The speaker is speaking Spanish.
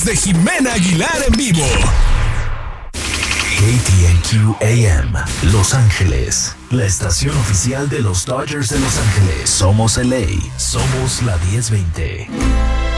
De Jimena Aguilar en vivo. KTNQ AM, Los Ángeles, la estación oficial de los Dodgers de Los Ángeles. Somos LA, somos la 1020.